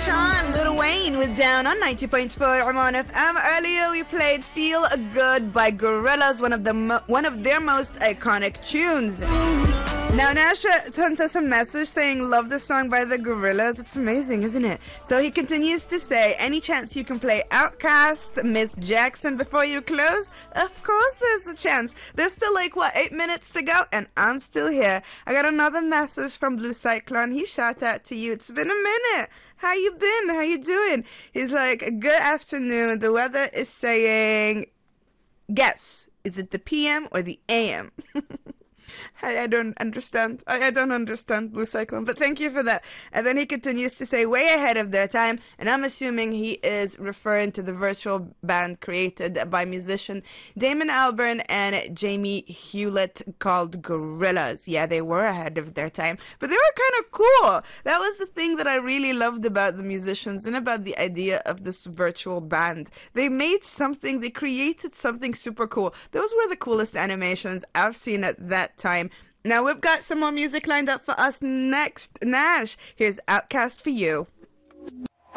Sean, Lil Wayne was down on 90.4 Ramon FM. Earlier we played Feel Good by Gorillaz, one of their most iconic tunes. Now Nash sent us a message saying, love the song by the Gorillaz. It's amazing, isn't it? So he continues to say, any chance you can play Outkast, Miss Jackson before you close? Of course there's a chance. There's still 8 minutes to go, and I'm still here. I got another message from Blue Cyclone. He shout out to you. It's been a minute. How you been? How you doing? He's like, good afternoon. The weather is saying, guess, is it the PM or the AM? I don't understand. I don't understand, Blue Cyclone, but thank you for that. And then he continues to say, way ahead of their time, and I'm assuming he is referring to the virtual band created by musician Damon Albarn and Jamie Hewlett called Gorillaz. Yeah, they were ahead of their time, but they were kind of cool. That was the thing that I really loved about the musicians and about the idea of this virtual band. They made something, they created something super cool. Those were the coolest animations I've seen at that time. Now we've got some more music lined up for us next. Nash, here's Outkast for you.